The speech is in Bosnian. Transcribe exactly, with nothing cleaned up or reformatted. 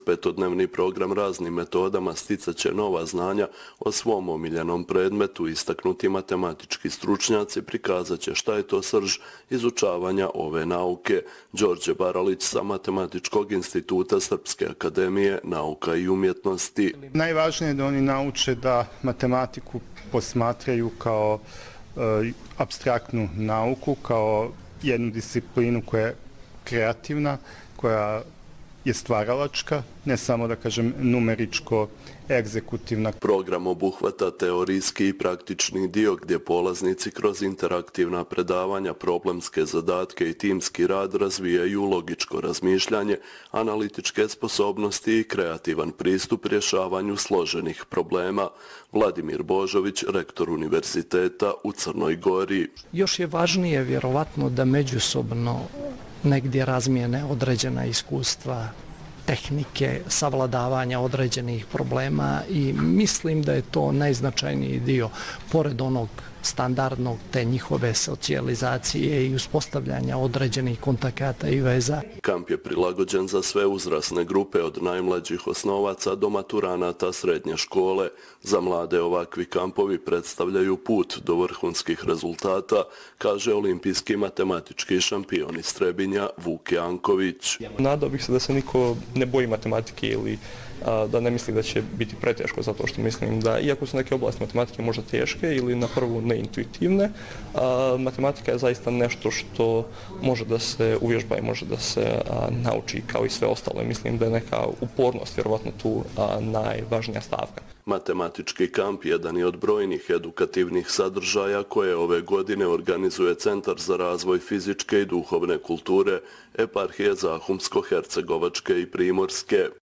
Petodnevni program raznim metodama sticat će nova znanja o svom omiljenom predmetu. Istaknuti matematički stručnjaci prikazat će šta je to srž izučavanja ove nauke. Đorđe Baralić sa Matematičkog instituta Srpske akademije nauka i umjetnosti. Najvažnije je da oni nauče da matematiku posmatraju kao e, apstraktnu nauku, kao jednu disciplinu koja je kreativna, koja je stvaralačka, ne samo da kažem numeričko egzekutivna. Program obuhvata teorijski i praktični dio gdje polaznici kroz interaktivna predavanja, problemske zadatke i timski rad razvijaju logičko razmišljanje, analitičke sposobnosti i kreativan pristup rješavanju složenih problema. Vladimir Božović, rektor univerziteta u Crnoj Gori. Još je važnije vjerovatno da međusobno negdje razmijene određena iskustva, tehnike savladavanja određenih problema i mislim da je to najznačajniji dio, pored onog standardnog te njihove socijalizacije i uspostavljanja određenih kontakata i veza. Kamp je prilagođen za sve uzrasne grupe od najmlađih osnovaca do maturanata srednje škole. Za mlade ovakvi kampovi predstavljaju put do vrhunskih rezultata, kaže olimpijski matematički šampion iz Trebinja Vuk Janković. Nadao bih se da se niko ne boji matematike ili da ne misli da će biti preteško, zato što mislim da, iako su neke oblasti matematike možda teške ili na prvu neintuitivne, matematika je zaista nešto što može da se uvježba i može da se nauči kao i sve ostalo. Mislim da je neka upornost vjerovatno tu najvažnija stavka. Matematički kamp jedan je od brojnih edukativnih sadržaja koje ove godine organizuje Centar za razvoj fizičke i duhovne kulture eparhije Zahumsko-Hercegovačke i Primorske.